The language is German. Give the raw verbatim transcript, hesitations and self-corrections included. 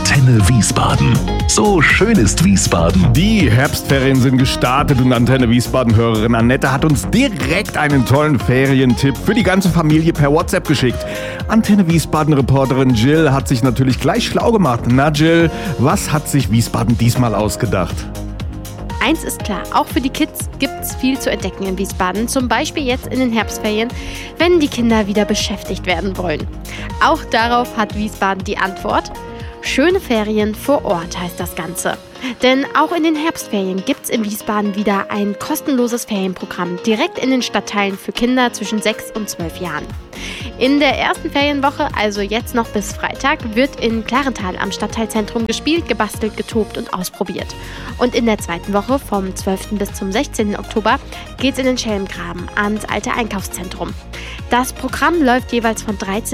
Antenne Wiesbaden. So schön ist Wiesbaden. Die Herbstferien sind gestartet und Antenne Wiesbaden-Hörerin Annette hat uns direkt einen tollen Ferientipp für die ganze Familie per WhatsApp geschickt. Antenne Wiesbaden-Reporterin Jill hat sich natürlich gleich schlau gemacht. Na Jill, was hat sich Wiesbaden diesmal ausgedacht? Eins ist klar, auch für die Kids gibt's viel zu entdecken in Wiesbaden, zum Beispiel jetzt in den Herbstferien, wenn die Kinder wieder beschäftigt werden wollen. Auch darauf hat Wiesbaden die Antwort. Schöne Ferien vor Ort heißt das Ganze. Denn auch in den Herbstferien gibt's in Wiesbaden wieder ein kostenloses Ferienprogramm direkt in den Stadtteilen für Kinder zwischen sechs und zwölf Jahren. In der ersten Ferienwoche, also jetzt noch bis Freitag, wird in Klarenthal am Stadtteilzentrum gespielt, gebastelt, getobt und ausprobiert. Und in der zweiten Woche, vom zwölften bis zum sechzehnten Oktober, geht's in den Schelmgraben ans alte Einkaufszentrum. Das Programm läuft jeweils von dreizehn